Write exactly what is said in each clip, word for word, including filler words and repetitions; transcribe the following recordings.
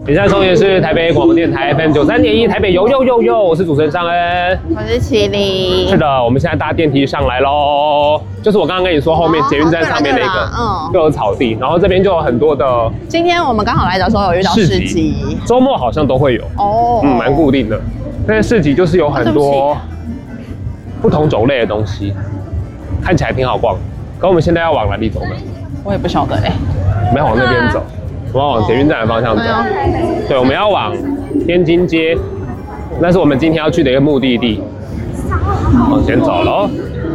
以上收听的是台北广播电台 F M 九三点一，台北游游游游，我是主持人尚恩， 我是麒麟。 是的，我们现在搭电梯上来喽，就是我刚刚跟你说后面捷运站上面那个， 嗯， 就有草地，然后这边就有很多的。 今天我们刚好来的时候有遇到市集， 周末好像都会有哦，嗯，蛮固定的。但是市集就是有很多不同种类的东西，看起来挺好逛。可我们现在要往哪里走呢？ 我也不晓得哎、欸， 我们要往那边走。我们要往捷运站的方向走，对，我们要往天津街，那是我们今天要去的一个目的地。往前走喽，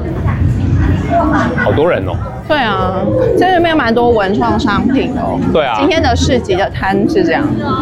好多人哦。 对啊，这边蛮多文创商品的哦。 对啊， 今天的市集的摊是这样。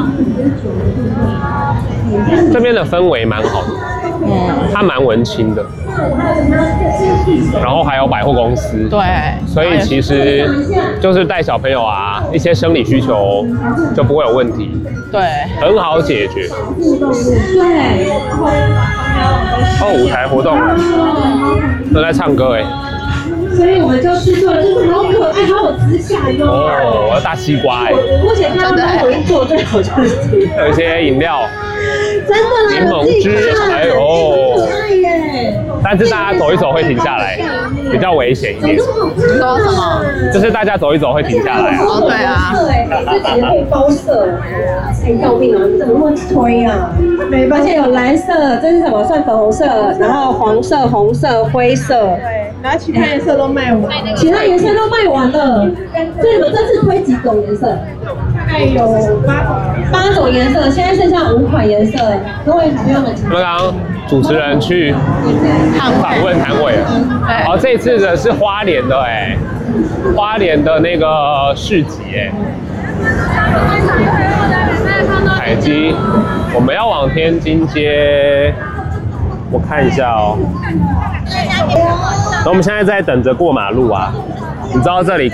这边的氛围蛮好的，嗯，它蛮文青的，然后还有百货公司， 对， 所以其实就是带小朋友啊，一些生理需求就不会有问题， 对， 很好解决。 对， 哦，舞台活动都在唱歌哎， 所以我们就制作了，就是好可爱，好有质感哟。 哦，我要大西瓜哎， 目前看到我做最好就是有一些饮料。 真的柠檬汁，还有，但是大家走一走会停下来，比较危险一点。 说什么？ 就是大家走一走会停下来。 哦，对啊。 对，这几个可以包色。哎，救命啊！你怎么那么推啊？没，而且有蓝色，这是什么？算粉红色，然后黄色、红色、灰色。对，然后其他颜色都卖完。其他颜色都卖完了。所以你们这次推几种颜色？大概有八八种颜色，现在剩下五款颜色。各位朋友们， 刚刚主持人去访问摊位了，然后这次的是花莲的哎，花莲的那个市集哎，海基，我们要往天津街，我看一下哦。然后我们现在在等着过马路啊，你知道这里